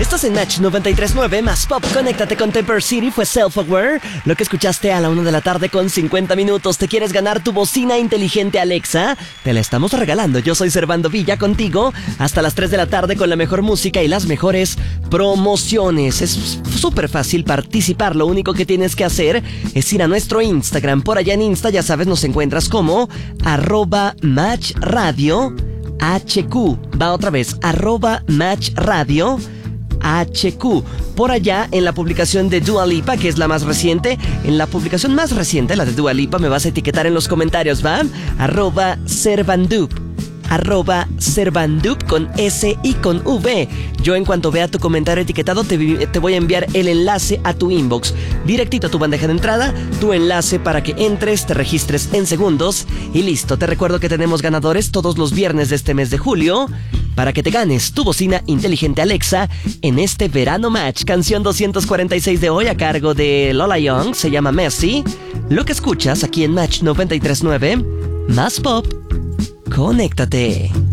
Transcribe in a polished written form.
Estás en Match 93.9 más Pop. Conéctate con Temper City, fue Self-Aware. Lo que escuchaste a la 1 de la tarde con 50 minutos. ¿Te quieres ganar tu bocina inteligente Alexa? Te la estamos regalando. Yo soy Servando Villa contigo hasta las 3 de la tarde con la mejor música y las mejores promociones. Es súper fácil participar. Lo único que tienes que hacer es ir a nuestro Instagram. Por allá en Insta, ya sabes, nos encuentras como @MatchRadio HQ. Va otra vez, @MatchRadio HQ. Por allá en la publicación de Dua Lipa, que es la más reciente, en la publicación más reciente, la de Dua Lipa, me vas a etiquetar en los comentarios, ¿va? @Servandup con S y con V. Yo en cuanto vea tu comentario etiquetado te voy a enviar el enlace a tu inbox, directito a tu bandeja de entrada, tu enlace para que entres, te registres en segundos y listo. Te recuerdo que tenemos ganadores todos los viernes de este mes de julio para que te ganes tu bocina inteligente Alexa en este Verano Match. Canción 246 de hoy a cargo de Lola Young, se llama Messi. Lo que escuchas aquí en Match 93.9 más Pop. Conéctate.